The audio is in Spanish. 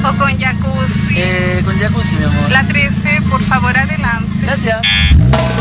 ¿O con jacuzzi? Con jacuzzi, mi amor. La 13, por favor, adelante. Gracias.